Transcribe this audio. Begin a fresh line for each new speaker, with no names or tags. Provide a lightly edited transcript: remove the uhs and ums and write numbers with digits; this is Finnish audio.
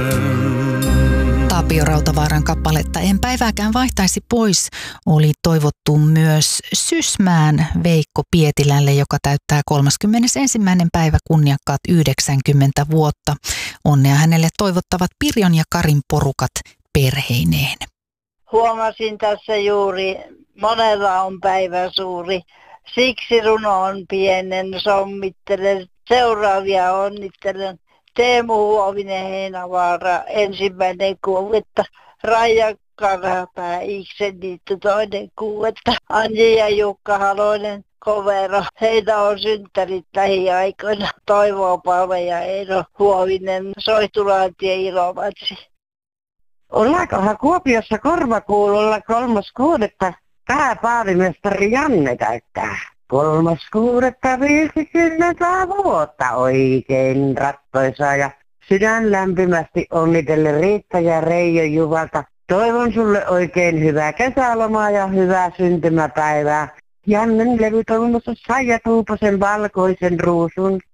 Tapio Rautavaaran kappaletta En päivääkään vaihtaisi pois oli toivottu myös Sysmään Veikko Pietilälle, joka täyttää 31. päivä kunniakkaat 90 vuotta. Onnea hänelle toivottavat Pirjon ja Karin porukat perheineen.
Huomasin tässä juuri, monella on päivä suuri. Siksi runo on pienen, sommittelen. Seuraavia onnittelen. Teemu Huovinen Heinävaara, 1.6. Raija Karhapää, Iksenniitty 2.6. Anji ja Jukka Halonen, Kovero. Heitä on synttärit lähiaikoina. Toivo Palve ja Eino Huovinen, Soihtulantien Ilomantsi.
Ollaankohan Kuopiossa korvakuulolla 3.6. pääpaarimestari Janne täyttää. 3.6.50 vuotta oikein rattoisaa ja sydän lämpimästi onnitellen Riitta ja Reijo Juvalta. Toivon sulle oikein hyvää kesälomaa ja hyvää syntymäpäivää. Jannen levytoimistossa Saija Tuuposen Valkoisen ruusun.